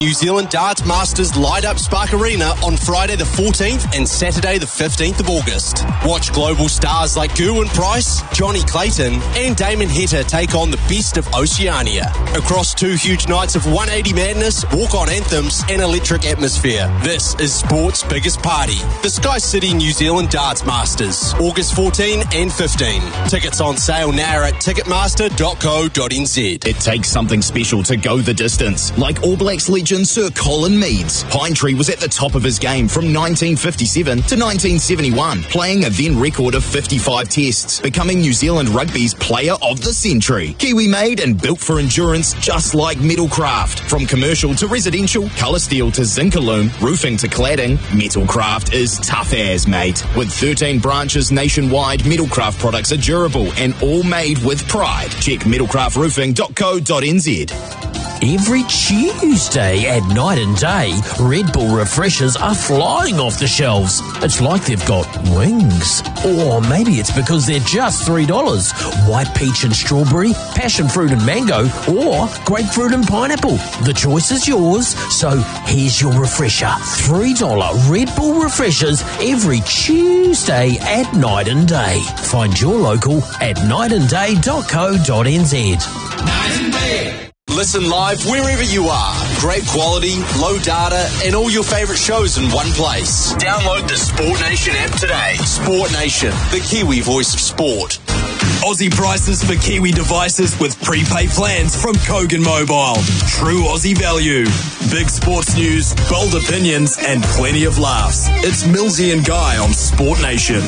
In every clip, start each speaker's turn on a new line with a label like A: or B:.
A: New Zealand Darts Masters light up Spark Arena on Friday the 14th and Saturday the 15th of August. Watch global stars like Gerwyn Price, Johnny Clayton and Damon Heta take on the best of Oceania. Across 2 huge nights of 180 madness, walk-on anthems and electric atmosphere. This is sport's biggest party. The Sky City New Zealand Darts Masters, August 14 and 15. Tickets on sale now at ticketmaster.co.nz.
B: It takes something special to go the distance, like All Blacks legend Sir Colin Meads. Pinetree was at the top of his game from 1957 to 1971, playing a then record of 55 tests, becoming New Zealand Rugby's Player of the Century. Kiwi made and built for endurance just like Metalcraft. From commercial to residential, colour steel to Zincalume, roofing to cladding, Metalcraft is tough as, mate. With 13 branches nationwide, Metalcraft products are durable and all made with pride. Check metalcraftroofing.co.nz.
C: Every Tuesday at Night and Day, Red Bull refreshers are flying off the shelves. It's like they've got wings. Or maybe it's because they're just $3. White peach and strawberry, passion fruit and mango, or grapefruit and pineapple. The choice is yours, so here's your refresher. $3 Red Bull refreshers every Tuesday at Night and Day. Find your local at nightandday.co.nz.
A: Night and Day. Listen live wherever you are. Great quality, low data, and all your favourite shows in one place. Download the Sport Nation app today. Sport Nation, the Kiwi voice of sport.
D: Aussie prices for Kiwi devices with prepaid plans from Kogan Mobile. True Aussie value. Big sports news, bold opinions, and plenty of laughs. It's Millsy and Guy on Sport Nation.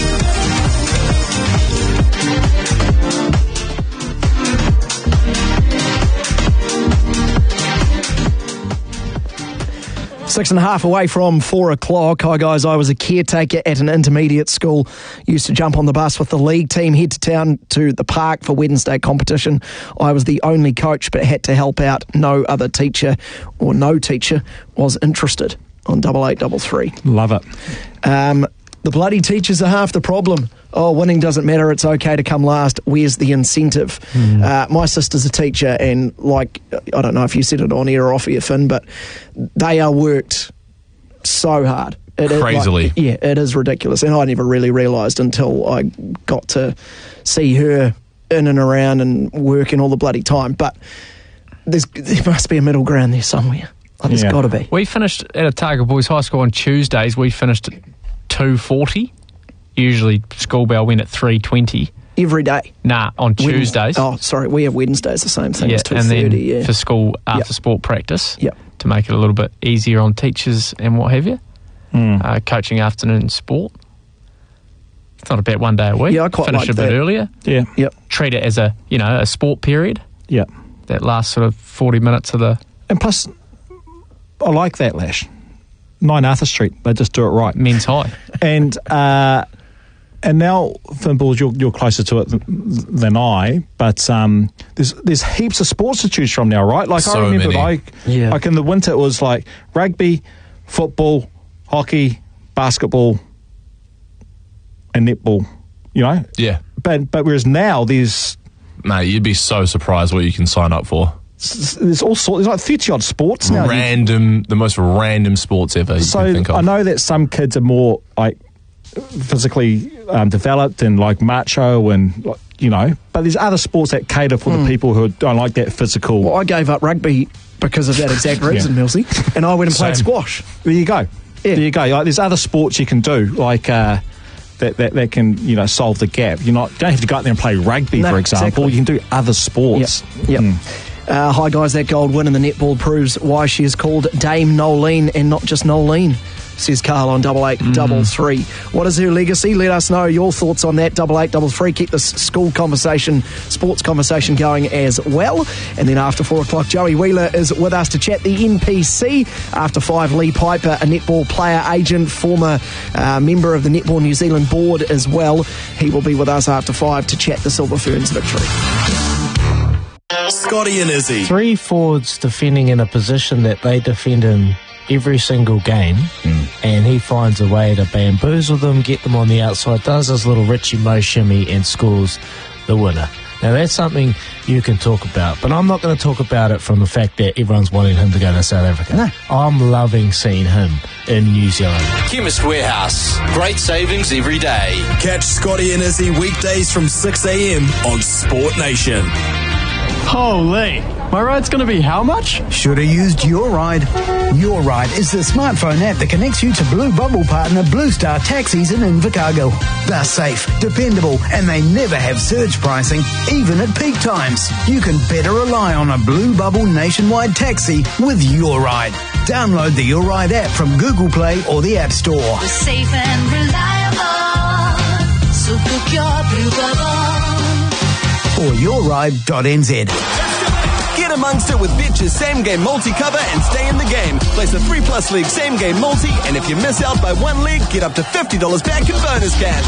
E: 6.5 away from 4 o'clock. Hi guys, I was a caretaker at an intermediate school. Used to jump on the bus with the league team, head to town to the park for Wednesday competition. I was the only coach but had to help out. No other teacher or no teacher was interested. On 8833.
F: Love it.
E: The bloody teachers are half the problem. Oh, winning doesn't matter. It's okay to come last. Where's the incentive? My sister's a teacher, and I don't know if you said it on air or off air, Finn, but they are worked so hard.
G: Crazily.
E: It is ridiculous. And I never really realised until I got to see her in and around and working all the bloody time. But there must be a middle ground there somewhere. There's got to be.
H: We finished at Otago Boys High School on Tuesdays. We finished at 2:40. Usually school bell went at 3:20.
E: Every day?
H: Nah, on Tuesdays.
E: We have Wednesdays, the same thing as 2:30.
H: And then for school after sport practice to make it a little bit easier on teachers and what have you. Coaching afternoon sport. It's not about 1 day a week.
E: Yeah, I quite
H: finish
E: like
H: a bit earlier.
E: Yeah. Yep.
H: Treat it as a sport period.
F: Yeah.
H: That last sort of 40 minutes of the...
F: And plus, I like that, Lash. 9 Arthur Street, they just do it right.
H: Men's high.
F: And now, Finn Balls, you're closer to it than I, but there's heaps of sports to choose from now, right? Like
G: so
F: I remember,
G: many.
F: like in the winter it was like rugby, football, hockey, basketball, and netball. You know.
G: Yeah.
F: But whereas now there's...
G: Mate, you'd be so surprised what you can sign up for.
F: There's all sorts. There's like 30 odd sports now.
G: The most random sports ever you can think of.
F: I know that some kids are more like physically developed and like macho and but there's other sports that cater for the people who don't like that physical.
E: Well, I gave up rugby because of that exact reason, Millsy, and I went and played squash.
F: There you go. Yeah. There you go. Like, there's other sports you can do like. That can solve the gap. You don't have to go out there and play rugby, for example. Exactly. You can do other sports.
E: Yep. Hi guys, that gold win in the netball proves why she is called Dame Nolene and not just Nolene, says Carl on 8833. What is her legacy? Let us know your thoughts on that. 8833. Keep this sports conversation going as well. And then after 4 o'clock, Joey Wheeler is with us to chat the NPC. After 5, Lee Piper, a netball player agent, former member of the Netball New Zealand board as well. He will be with us after 5 to chat the Silver Ferns victory.
D: Scotty and Izzy.
I: 3 forwards defending in a position that they defend in every single game, and he finds a way to bamboozle them, get them on the outside, does his little Richie Mo shimmy and scores the winner. Now, that's something you can talk about, but I'm not going to talk about it from the fact that everyone's wanting him to go to South Africa.
E: No.
I: I'm loving seeing him in New Zealand.
A: Chemist Warehouse. Great savings every day.
D: Catch Scotty and Izzy weekdays from 6 a.m. on Sport Nation.
J: Holy, my ride's going to be how much?
K: Should have used Your Ride. Your Ride is the smartphone app that connects you to Blue Bubble partner Blue Star Taxis in Invercargill. They're safe, dependable, and they never have surge pricing, even at peak times. You can better rely on a Blue Bubble nationwide taxi with Your Ride. Download the Your Ride app from Google Play or the App Store.
L: We're safe and reliable, so book your Blue Bubble.
K: Or yourride.nz.
M: Get amongst it with Betcha's Same Game Multi cover and stay in the game. Place a 3+ league Same Game Multi, and if you miss out by one league, get up to $50 back in bonus cash.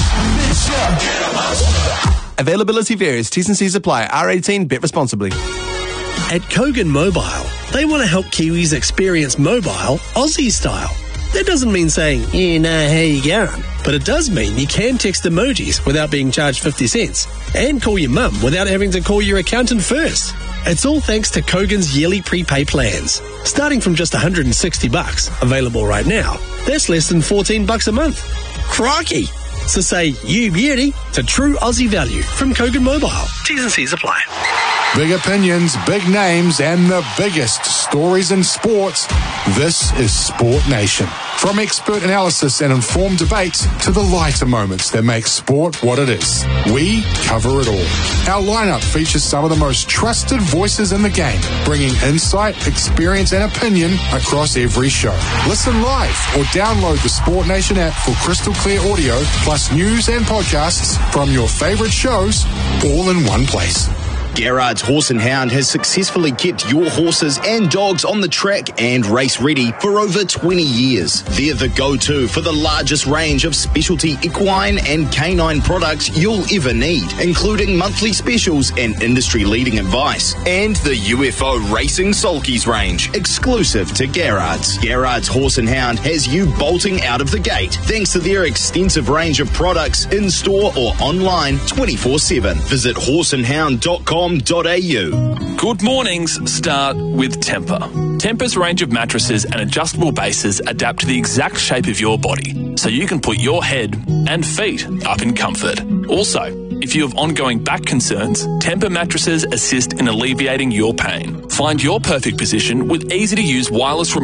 M: Availability varies. T's and C's apply. R18. Bet responsibly.
N: At Kogan Mobile, they want to help Kiwis experience mobile Aussie style. That doesn't mean saying, yeah, nah, how you going? But it does mean you can text emojis without being charged 50 cents and call your mum without having to call your accountant first. It's all thanks to Kogan's yearly prepay plans. Starting from just $160, available right now, that's less than $14 a month. Crikey! So say you beauty to true Aussie value from Kogan Mobile. T's and C's apply.
O: Big opinions, big names, and the biggest stories in sports. This is Sport Nation. From expert analysis and informed debates to the lighter moments that make sport what it is, we cover it all. Our lineup features some of the most trusted voices in the game, bringing insight, experience, and opinion across every show. Listen live or download the Sport Nation app for crystal clear audio, plus news and podcasts from your favorite shows, all in one place.
B: Garrard's Horse and Hound has successfully kept your horses and dogs on the track and race ready for over 20 years. They're the go-to for the largest range of specialty equine and canine products you'll ever need, including monthly specials and industry-leading advice. And the UFO Racing Sulkies range, exclusive to Garrard's. Garrard's Horse and Hound has you bolting out of the gate thanks to their extensive range of products in-store or online 24/7. Visit horseandhound.com.
P: Good mornings start with Temper. Temper's range of mattresses and adjustable bases adapt to the exact shape of your body, so you can put your head and feet up in comfort. Also, if you have ongoing back concerns, Temper mattresses assist in alleviating your pain. Find your perfect position with easy-to-use wireless remote